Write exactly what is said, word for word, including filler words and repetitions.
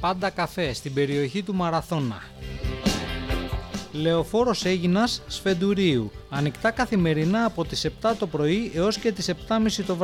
Πάντα καφέ στην περιοχή του Μαραθώνα. Λεωφόρος Αίγινας Σφεντουρίου. Ανοιχτά καθημερινά από τις επτά το πρωί έως και τις επτά και μισή το βράδυ.